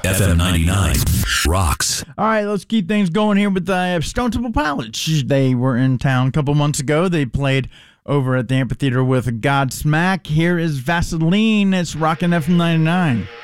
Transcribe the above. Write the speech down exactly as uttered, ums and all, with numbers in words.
F M ninety-nine rocks. All right, let's keep things going here with the uh, Stone Temple Pilots. They were in town a couple months ago. They played over at the amphitheater with Godsmack. Here is Vaseline. It's rockin' F M ninety-nine.